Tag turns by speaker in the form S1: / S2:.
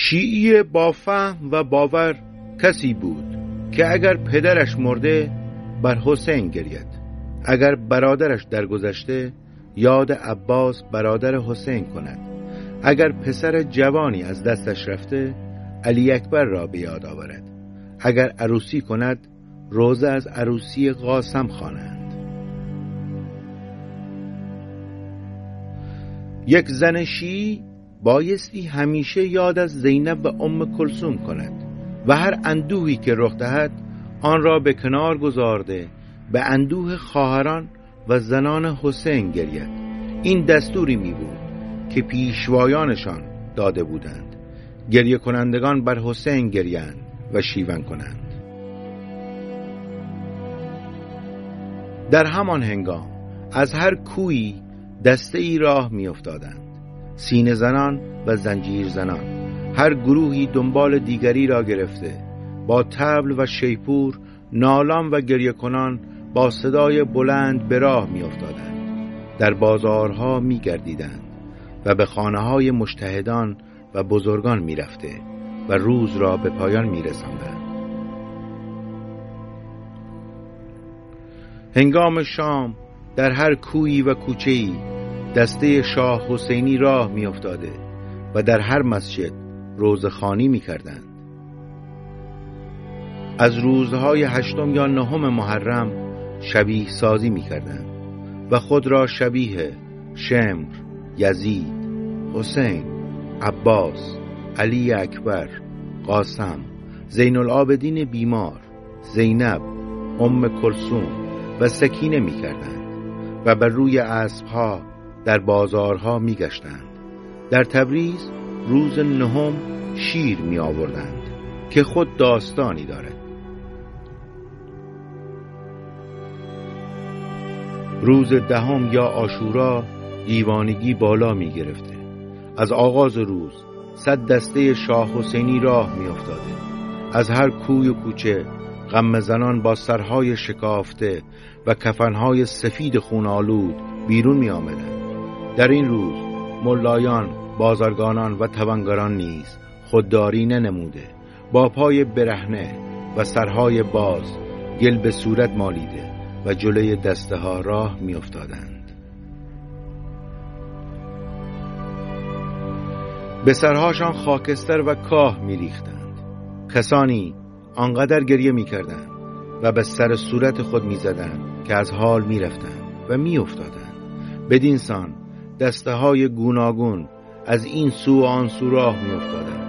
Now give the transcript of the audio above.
S1: شیعی با فهم و باور کسی بود که اگر پدرش مرده بر حسین گرید، اگر برادرش درگذشته یاد عباس برادر حسین کند، اگر پسر جوانی از دستش رفته علی اکبر را به یاد آورد، اگر عروسی کند روزه از عروسی قاسم خوانند. یک زن شیعی بایستی همیشه یاد از زینب و ام کلثوم کند و هر اندوهی که رخ دهد آن را به کنار گذارده به اندوه خواهران و زنان حسین گرید. این دستوری می بود که پیشوایانشان داده بودند. گریه کنندگان بر حسین گریند و شیون کنند. در همان هنگام از هر کویی دسته ای راه می افتادند، سینه زنان و زنجیر زنان، هر گروهی دنبال دیگری را گرفته، با طبل و شیپور نالان و گریه کنان با صدای بلند به راه می افتادند. در بازارها می گردیدند و به خانه های مجتهدان و بزرگان می رفته و روز را به پایان می رساندند. هنگام شام در هر کویی و کوچه‌ای دسته شاه حسینی راه می افتاده و در هر مسجد روزخوانی می کردند. از روزهای 8 یا 9 محرم شبیه سازی می کردند و خود را شبیه شمر، یزید، حسین، عباس، علی اکبر، قاسم، زین العابدین بیمار، زینب، ام کلثوم و سکینه می کردند و بر روی اسبها در بازارها می گشتند. در تبریز روز 9 شیر می آوردند که خود داستانی دارد. روز 10 یا عاشورا دیوانگی بالا می گرفته. از آغاز روز 100 دسته شاه حسینی راه می افتاده. از هر کوی و کوچه غم زنان با سرهای شکافته و کفنهای سفید خون‌آلود بیرون می آمدند. در این روز ملایان، بازرگانان و توانگران نیز خودداری ننموده، با پای برهنه و سرهای باز گل به صورت مالیده و جلوی دسته ها راه می افتادند. به سرهاشان خاکستر و کاه می ریختند. کسانی آنقدر گریه می کردند و به سر صورت خود می زدند که از حال می رفتند و می افتادند. بدین سان دسته های گوناگون از این سو و آن سو راه می افتادند.